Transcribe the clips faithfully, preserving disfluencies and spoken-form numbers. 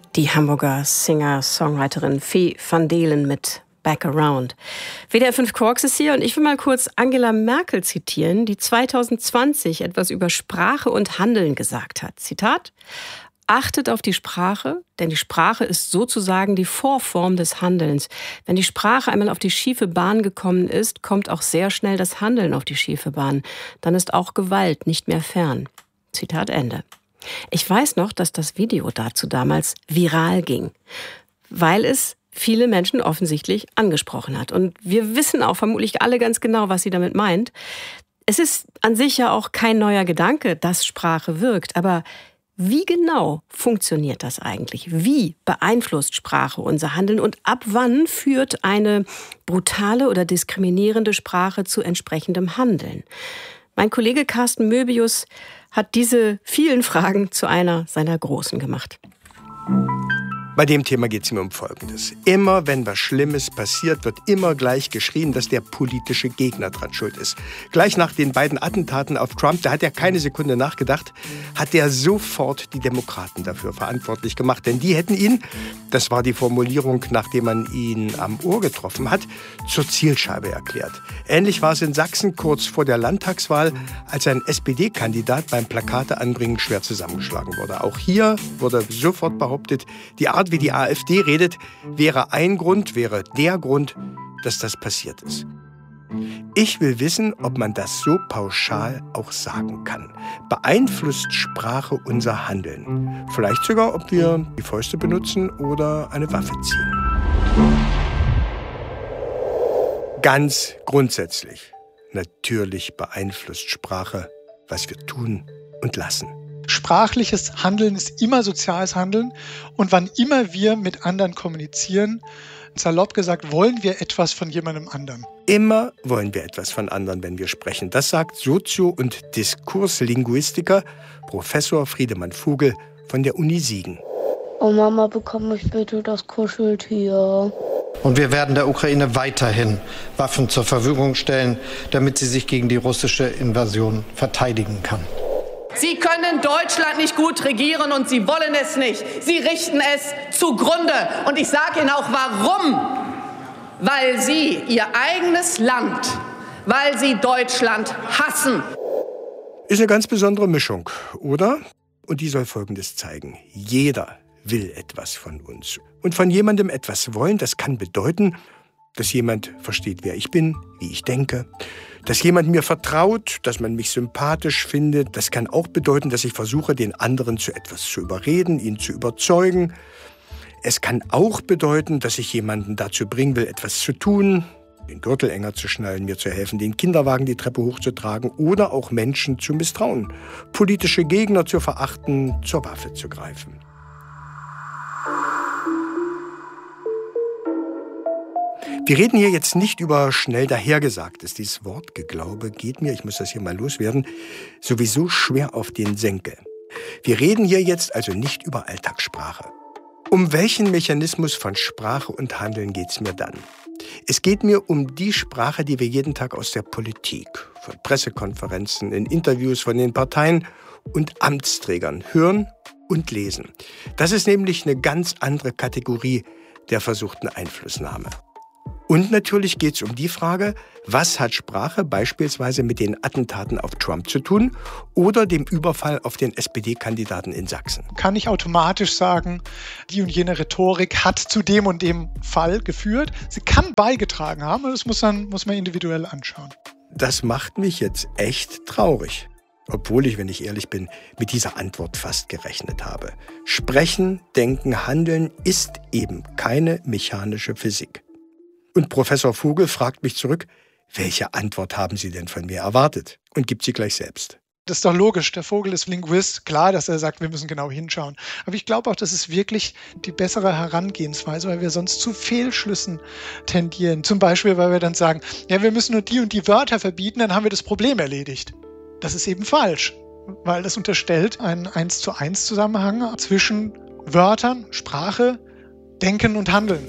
Die Hamburger Singer-Songwriterin Fee van Delen mit Back Around. W D R fünf Quarks ist hier und ich will mal kurz Angela Merkel zitieren, die zwanzig zwanzig etwas über Sprache und Handeln gesagt hat. Zitat: Achtet auf die Sprache, denn die Sprache ist sozusagen die Vorform des Handelns. Wenn die Sprache einmal auf die schiefe Bahn gekommen ist, kommt auch sehr schnell das Handeln auf die schiefe Bahn. Dann ist auch Gewalt nicht mehr fern. Zitat Ende. Ich weiß noch, dass das Video dazu damals viral ging, weil es viele Menschen offensichtlich angesprochen hat. Und wir wissen auch vermutlich alle ganz genau, was sie damit meint. Es ist an sich ja auch kein neuer Gedanke, dass Sprache wirkt. Aber wie genau funktioniert das eigentlich? Wie beeinflusst Sprache unser Handeln? Und ab wann führt eine brutale oder diskriminierende Sprache zu entsprechendem Handeln? Mein Kollege Carsten Möbius hat diese vielen Fragen zu einer seiner großen gemacht. Bei dem Thema geht es mir um Folgendes. Immer wenn was Schlimmes passiert, wird immer gleich geschrien, dass der politische Gegner dran schuld ist. Gleich nach den beiden Attentaten auf Trump, da hat er keine Sekunde nachgedacht, hat er sofort die Demokraten dafür verantwortlich gemacht. Denn die hätten ihn, das war die Formulierung, nachdem man ihn am Ohr getroffen hat, zur Zielscheibe erklärt. Ähnlich war es in Sachsen kurz vor der Landtagswahl, als ein S P D-Kandidat beim Plakateanbringen schwer zusammengeschlagen wurde. Auch hier wurde sofort behauptet, die Art, wie die AfD redet, wäre ein Grund, wäre der Grund, dass das passiert ist. Ich will wissen, ob man das so pauschal auch sagen kann. Beeinflusst Sprache unser Handeln? Vielleicht sogar, ob wir die Fäuste benutzen oder eine Waffe ziehen. Ganz grundsätzlich. Natürlich beeinflusst Sprache, was wir tun und lassen. Sprachliches Handeln ist immer soziales Handeln und wann immer wir mit anderen kommunizieren, salopp gesagt, wollen wir etwas von jemandem anderen. Immer wollen wir etwas von anderen, wenn wir sprechen. Das sagt Sozio- und Diskurslinguistiker Professor Friedemann Vogel von der Uni Siegen. Oh Mama, bekomme ich bitte das Kuscheltier. Und wir werden der Ukraine weiterhin Waffen zur Verfügung stellen, damit sie sich gegen die russische Invasion verteidigen kann. Sie können Deutschland nicht gut regieren und Sie wollen es nicht. Sie richten es zugrunde. Und ich sage Ihnen auch warum. Weil Sie Ihr eigenes Land, weil Sie Deutschland hassen. Ist eine ganz besondere Mischung, oder? Und die soll Folgendes zeigen. Jeder will etwas von uns. Und von jemandem etwas wollen, das kann bedeuten, dass jemand versteht, wer ich bin, wie ich denke, dass jemand mir vertraut, dass man mich sympathisch findet. Das kann auch bedeuten, dass ich versuche, den anderen zu etwas zu überreden, ihn zu überzeugen. Es kann auch bedeuten, dass ich jemanden dazu bringen will, etwas zu tun, den Gürtel enger zu schnallen, mir zu helfen, den Kinderwagen die Treppe hochzutragen oder auch Menschen zu misstrauen, politische Gegner zu verachten, zur Waffe zu greifen. Wir reden hier jetzt nicht über schnell dahergesagtes. Dieses Wortgeglaube geht mir, ich muss das hier mal loswerden, sowieso schwer auf den Senkel. Wir reden hier jetzt also nicht über Alltagssprache. Um welchen Mechanismus von Sprache und Handeln geht es mir dann? Es geht mir um die Sprache, die wir jeden Tag aus der Politik, von Pressekonferenzen, in Interviews von den Parteien und Amtsträgern hören und lesen. Das ist nämlich eine ganz andere Kategorie der versuchten Einflussnahme. Und natürlich geht es um die Frage, was hat Sprache beispielsweise mit den Attentaten auf Trump zu tun oder dem Überfall auf den S P D-Kandidaten in Sachsen? Kann ich automatisch sagen, die und jene Rhetorik hat zu dem und dem Fall geführt. Sie kann beigetragen haben, aber das muss, dann, muss man individuell anschauen. Das macht mich jetzt echt traurig. Obwohl ich, wenn ich ehrlich bin, mit dieser Antwort fast gerechnet habe. Sprechen, denken, handeln ist eben keine mechanische Physik. Und Professor Vogel fragt mich zurück, welche Antwort haben Sie denn von mir erwartet? Und gibt sie gleich selbst. Das ist doch logisch. Der Vogel ist Linguist. Klar, dass er sagt, wir müssen genau hinschauen. Aber ich glaube auch, das ist wirklich die bessere Herangehensweise, weil wir sonst zu Fehlschlüssen tendieren. Zum Beispiel, weil wir dann sagen, ja, wir müssen nur die und die Wörter verbieten, dann haben wir das Problem erledigt. Das ist eben falsch, weil das unterstellt einen eins zu eins Zusammenhang zwischen Wörtern, Sprache, Denken und Handeln.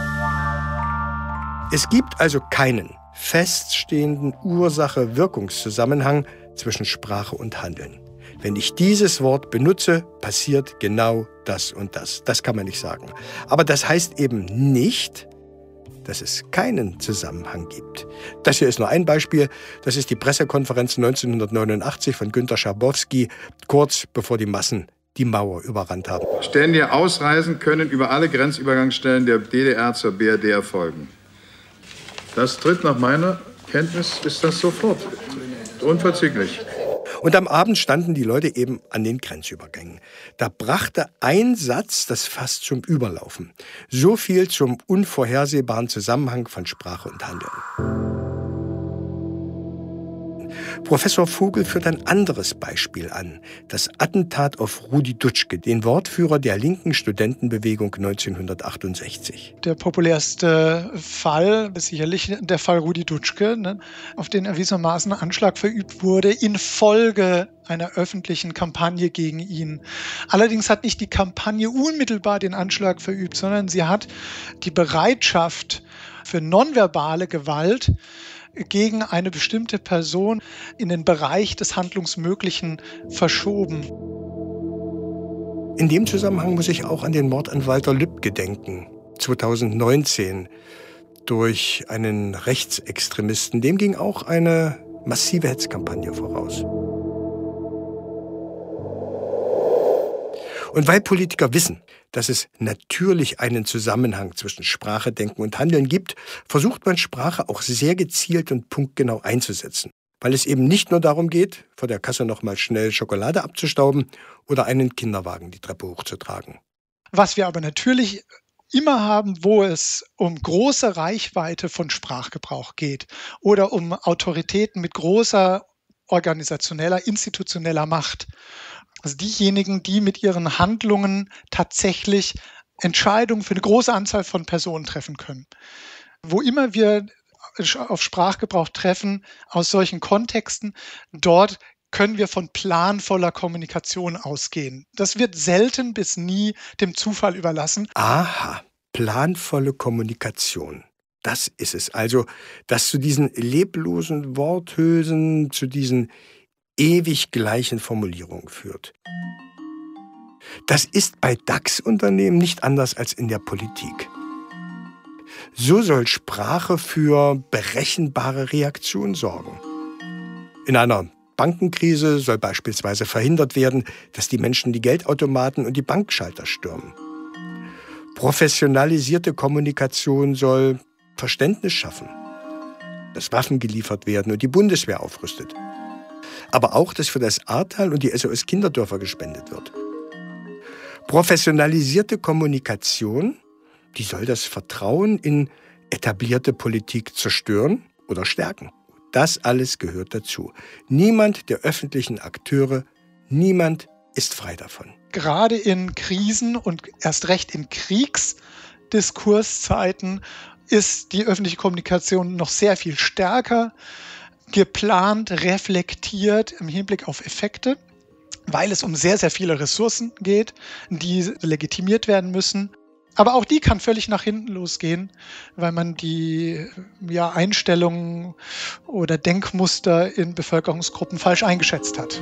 Es gibt also keinen feststehenden Ursache-Wirkungszusammenhang zwischen Sprache und Handeln. wenn ich dieses Wort benutze, passiert genau das und das. Das kann man nicht sagen. Aber das heißt eben nicht, dass es keinen Zusammenhang gibt. Das hier ist nur ein Beispiel. Das ist die Pressekonferenz neunzehnhundertneunundachtzig von Günter Schabowski, kurz bevor die Massen die Mauer überrannt haben. Ständige Ausreisen können über alle Grenzübergangsstellen der D D R zur B R D erfolgen. Das tritt nach meiner Kenntnis, ist das sofort. Unverzüglich. Und am Abend standen die Leute eben an den Grenzübergängen. Da brachte ein Satz das Fass zum Überlaufen. So viel zum unvorhersehbaren Zusammenhang von Sprache und Handeln. Professor Vogel führt ein anderes Beispiel an. Das Attentat auf Rudi Dutschke, den Wortführer der linken Studentenbewegung neunzehnhundertachtundsechzig. Der populärste Fall ist sicherlich der Fall Rudi Dutschke, ne, auf den erwiesenermaßen Anschlag verübt wurde infolge einer öffentlichen Kampagne gegen ihn. Allerdings hat nicht die Kampagne unmittelbar den Anschlag verübt, sondern sie hat die Bereitschaft für nonverbale Gewalt gegen eine bestimmte Person in den Bereich des Handlungsmöglichen verschoben. In dem Zusammenhang muss ich auch an den Mord an Walter Lübcke denken, zweitausendneunzehn, durch einen Rechtsextremisten. Dem ging auch eine massive Hetzkampagne voraus. Und weil Politiker wissen, dass es natürlich einen Zusammenhang zwischen Sprache, Denken und Handeln gibt, versucht man Sprache auch sehr gezielt und punktgenau einzusetzen. Weil es eben nicht nur darum geht, vor der Kasse noch mal schnell Schokolade abzustauben oder einen Kinderwagen die Treppe hochzutragen. Was wir aber natürlich immer haben, wo es um große Reichweite von Sprachgebrauch geht oder um Autoritäten mit großer organisationeller, institutioneller Macht. Also diejenigen, die mit ihren Handlungen tatsächlich Entscheidungen für eine große Anzahl von Personen treffen können. Wo immer wir auf Sprachgebrauch treffen, aus solchen Kontexten, dort können wir von planvoller Kommunikation ausgehen. Das wird selten bis nie dem Zufall überlassen. Aha, planvolle Kommunikation. Das ist es also, das zu diesen leblosen Worthülsen, zu diesen ewig gleichen Formulierungen führt. Das ist bei DAX-Unternehmen nicht anders als in der Politik. So soll Sprache für berechenbare Reaktion sorgen. In einer Bankenkrise soll beispielsweise verhindert werden, dass die Menschen die Geldautomaten und die Bankschalter stürmen. Professionalisierte Kommunikation soll Verständnis schaffen, dass Waffen geliefert werden und die Bundeswehr aufrüstet. Aber auch, dass für das Ahrtal und die S O S Kinderdörfer gespendet wird. Professionalisierte Kommunikation, die soll das Vertrauen in etablierte Politik zerstören oder stärken. Das alles gehört dazu. Niemand der öffentlichen Akteure, niemand ist frei davon. Gerade in Krisen und erst recht in Kriegsdiskurszeiten ist die öffentliche Kommunikation noch sehr viel stärker geplant, reflektiert im Hinblick auf Effekte, weil es um sehr, sehr viele Ressourcen geht, die legitimiert werden müssen. Aber auch die kann völlig nach hinten losgehen, weil man die ja, Einstellungen oder Denkmuster in Bevölkerungsgruppen falsch eingeschätzt hat.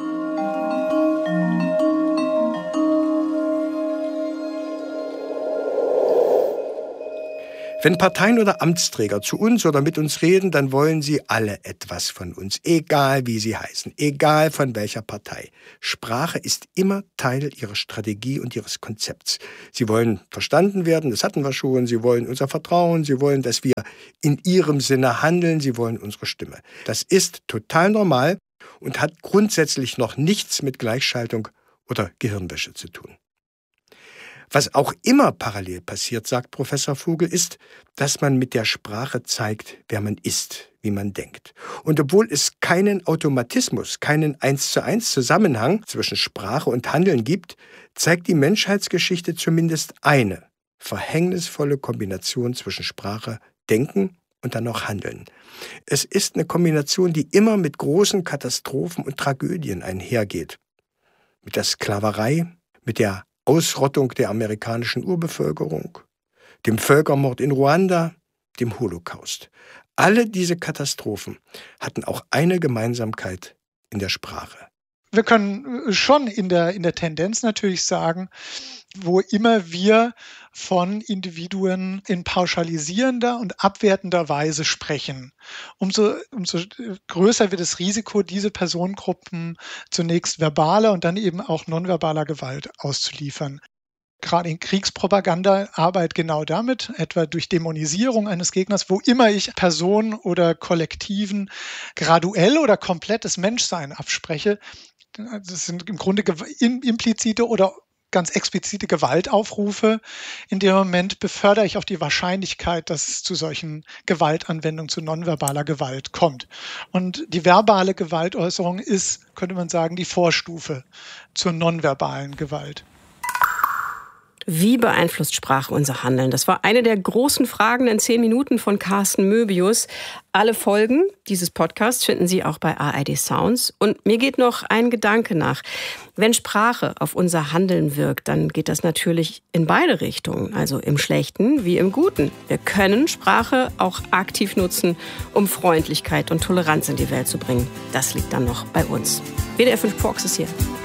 Wenn Parteien oder Amtsträger zu uns oder mit uns reden, dann wollen sie alle etwas von uns, egal wie sie heißen, egal von welcher Partei. Sprache ist immer Teil ihrer Strategie und ihres Konzepts. Sie wollen verstanden werden, das hatten wir schon, sie wollen unser Vertrauen, sie wollen, dass wir in ihrem Sinne handeln, sie wollen unsere Stimme. Das ist total normal und hat grundsätzlich noch nichts mit Gleichschaltung oder Gehirnwäsche zu tun. Was auch immer parallel passiert, sagt Professor Vogel, ist, dass man mit der Sprache zeigt, wer man ist, wie man denkt. Und obwohl es keinen Automatismus, keinen eins zu eins Zusammenhang zwischen Sprache und Handeln gibt, zeigt die Menschheitsgeschichte zumindest eine verhängnisvolle Kombination zwischen Sprache, Denken und dann noch Handeln. Es ist eine Kombination, die immer mit großen Katastrophen und Tragödien einhergeht. Mit der Sklaverei, mit der Ausrottung der amerikanischen Urbevölkerung, dem Völkermord in Ruanda, dem Holocaust. Alle diese Katastrophen hatten auch eine Gemeinsamkeit in der Sprache. Wir können schon in der, in der Tendenz natürlich sagen, wo immer wir von Individuen in pauschalisierender und abwertender Weise sprechen, umso, umso größer wird das Risiko, diese Personengruppen zunächst verbaler und dann eben auch nonverbaler Gewalt auszuliefern. Gerade in Kriegspropaganda arbeitet genau damit, etwa durch Dämonisierung eines Gegners, wo immer ich Personen oder Kollektiven graduell oder komplettes Menschsein abspreche. Das sind im Grunde implizite oder ganz explizite Gewaltaufrufe. In dem Moment befördere ich auch die Wahrscheinlichkeit, dass es zu solchen Gewaltanwendungen, zu nonverbaler Gewalt kommt. Und die verbale Gewaltäußerung ist, könnte man sagen, die Vorstufe zur nonverbalen Gewalt. Wie beeinflusst Sprache unser Handeln? Das war eine der großen Fragen in zehn Minuten von Carsten Möbius. Alle Folgen dieses Podcasts finden Sie auch bei A R D Sounds. Und mir geht noch ein Gedanke nach. Wenn Sprache auf unser Handeln wirkt, dann geht das natürlich in beide Richtungen, also im Schlechten wie im Guten. Wir können Sprache auch aktiv nutzen, um Freundlichkeit und Toleranz in die Welt zu bringen. Das liegt dann noch bei uns. W D R fünf Quarks ist hier.